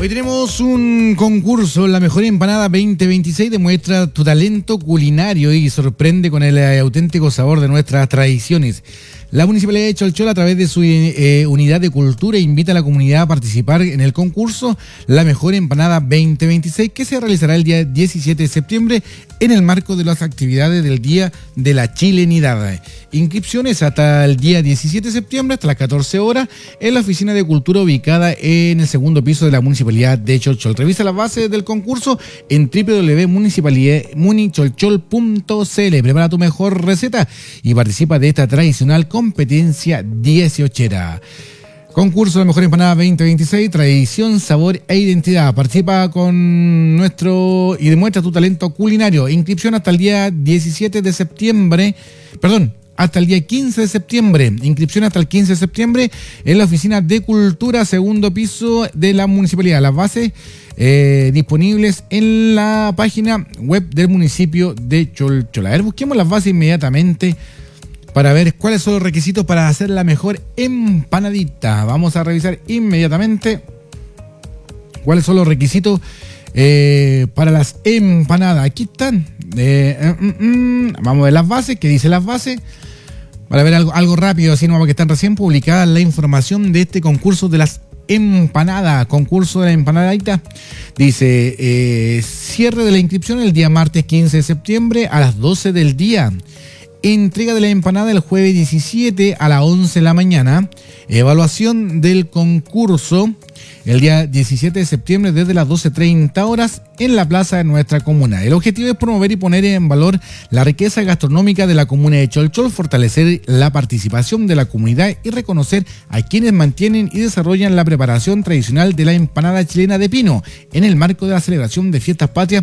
Hoy tenemos un concurso, la mejor empanada 2026, demuestra tu talento culinario y sorprende con el auténtico sabor de nuestras tradiciones. La Municipalidad de Cholchol, a través de su unidad de cultura, invita a la comunidad a participar en el concurso La Mejor Empanada 2026, que se realizará el día 17 de septiembre en el marco de las actividades del Día de la Chilenidad. Inscripciones hasta el día 17 de septiembre, hasta las 14 horas, en la Oficina de Cultura ubicada en el segundo piso de la Municipalidad de Cholchol. Revisa las bases del concurso en www.municipalidadmunicholchol.cl. Prepara tu mejor receta y participa de esta tradicional competencia 18era. Concurso de Mejor Empanada 2026, tradición, sabor e identidad. Participa con nuestro y demuestra tu talento culinario. Inscripción hasta el día 17 de septiembre, hasta el día 15 de septiembre. Inscripción hasta el 15 de septiembre en la Oficina de Cultura, segundo piso de la Municipalidad. Las bases disponibles en la página web del municipio de Cholchol. A ver, busquemos las bases inmediatamente para ver cuáles son los requisitos para hacer la mejor empanadita. Vamos a revisar inmediatamente cuáles son los requisitos para las empanadas. Aquí están. Vamos a ver las bases. ¿Qué dice las bases? Para ver algo rápido, así no, porque están recién publicadas la información de este concurso de las empanadas. Concurso de la empanadita. Dice, cierre de la inscripción el día martes 15 de septiembre a las 12 del día. Entrega de la empanada el jueves 17 a las 11 de la mañana. Evaluación del concurso el día 17 de septiembre desde las 12:30 horas en la plaza de nuestra comuna. El objetivo es promover y poner en valor la riqueza gastronómica de la comuna de Cholchol, fortalecer la participación de la comunidad y reconocer a quienes mantienen y desarrollan la preparación tradicional de la empanada chilena de pino en el marco de la celebración de Fiestas Patrias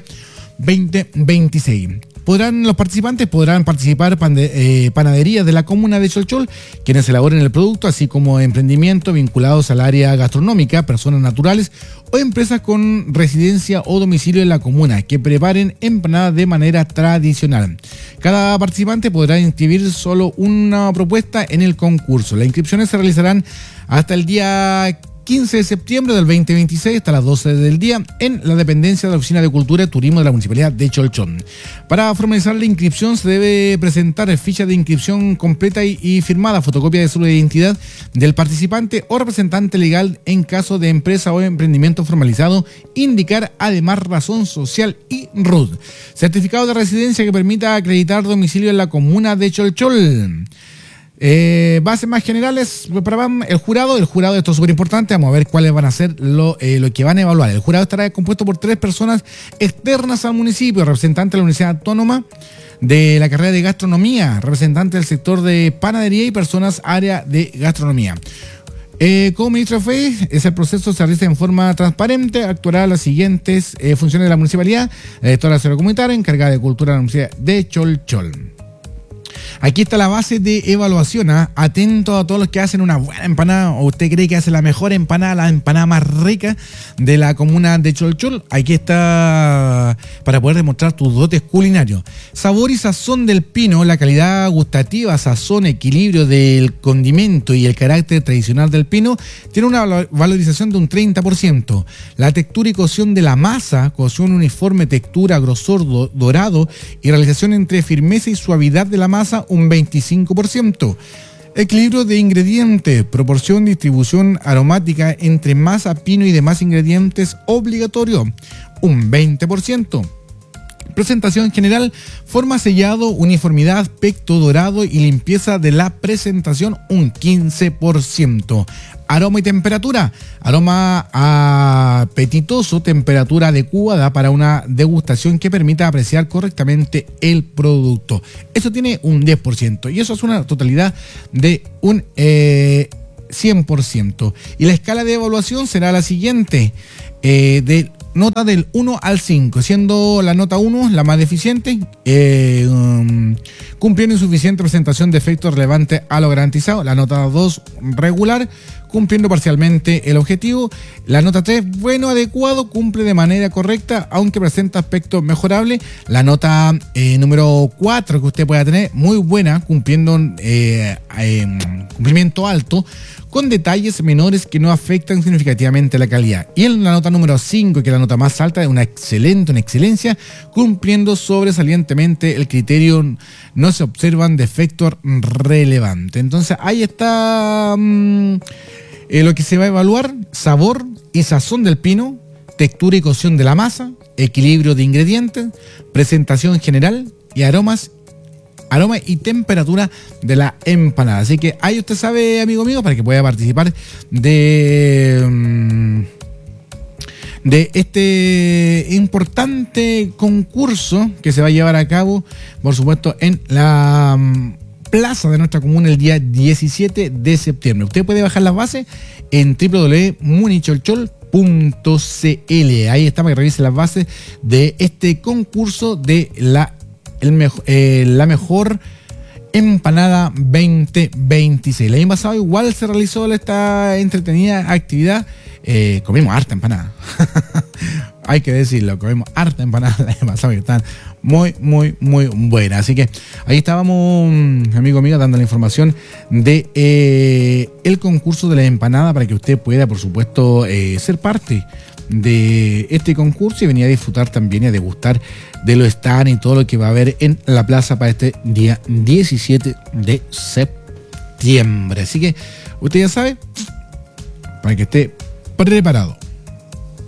2026. Los participantes podrán participar panaderías de la comuna de Cholchol, quienes elaboren el producto, así como emprendimientos vinculados al área gastronómica, personas naturales o empresas con residencia o domicilio en la comuna, que preparen empanadas de manera tradicional. Cada participante podrá inscribir solo una propuesta en el concurso. Las inscripciones se realizarán hasta el día 15 de septiembre del 2026 hasta las 12 del día en la dependencia de la Oficina de Cultura y Turismo de la Municipalidad de Cholchol. Para formalizar la inscripción se debe presentar ficha de inscripción completa y firmada, fotocopia de su identidad del participante o representante legal en caso de empresa o emprendimiento formalizado, indicar además razón social y RUT. Certificado de residencia que permita acreditar domicilio en la comuna de Cholchol. Bases más generales para el jurado, esto es súper importante. Vamos a ver cuáles van a ser lo que van a evaluar. El jurado estará compuesto por 3 personas externas al municipio: representante de la Universidad Autónoma de la carrera de gastronomía, representante del sector de panadería y personas área de gastronomía. Como ministro de Fe, ese proceso se realiza en forma transparente. Actuará las siguientes funciones de la municipalidad: la directora de Aseo Comunitario, encargada de cultura de la Universidad de Cholchol. Aquí está la base de evaluación. Atento a todos los que hacen una buena empanada, o usted cree que hace la mejor empanada, la empanada más rica de la comuna de Cholchol. Aquí está para poder demostrar tus dotes culinarios. Sabor y sazón del pino, la calidad gustativa, sazón, equilibrio del condimento y el carácter tradicional del pino tiene una valorización de un 30%. La textura y cocción de la masa, cocción uniforme, textura, grosor, dorado y realización entre firmeza y suavidad de la masa, un 25%. Equilibrio de ingredientes, proporción, distribución aromática entre masa, pino y demás ingredientes obligatorio, un 20%. Presentación general, forma, sellado, uniformidad, aspecto dorado y limpieza de la presentación, un 15%. Aroma y temperatura, aroma apetitoso, temperatura adecuada para una degustación que permita apreciar correctamente el producto. Eso tiene un 10% y eso es una totalidad de un 100%. Y la escala de evaluación será la siguiente, de nota del 1 al 5, siendo la nota 1 la más deficiente, cumpliendo insuficiente presentación de efectos relevantes a lo garantizado. La nota 2, regular, cumpliendo parcialmente el objetivo. La nota 3, bueno, adecuado, cumple de manera correcta, aunque presenta aspectos mejorables. La nota número 4 que usted pueda tener, muy buena, cumpliendo cumplimiento alto, con detalles menores que no afectan significativamente la calidad. Y en la nota número 5, que es la nota más alta, una excelencia, cumpliendo sobresalientemente el criterio, no se observan defectos relevantes. Entonces ahí está lo que se va a evaluar: sabor y sazón del pino, textura y cocción de la masa, equilibrio de ingredientes, presentación general y aroma y temperatura de la empanada. Así que ahí usted sabe, amigo mío, para que pueda participar de este importante concurso que se va a llevar a cabo, por supuesto, en la plaza de nuestra comuna el día 17 de septiembre. Usted puede bajar las bases en www.municholchol.cl. Ahí está para que revise las bases de este concurso de la mejor empanada 2026. El año pasado igual se realizó esta entretenida actividad. Comimos harta empanada. Hay que decirlo, comimos harta empanada el año pasado, que están muy buenas. Así que ahí estábamos, amigo mío, dando la información de el concurso de la empanada para que usted pueda, por supuesto, ser parte de este concurso y venir a disfrutar también y a degustar de los stands y todo lo que va a haber en la plaza para este día 17 de septiembre. Así que usted ya sabe, para que esté preparado.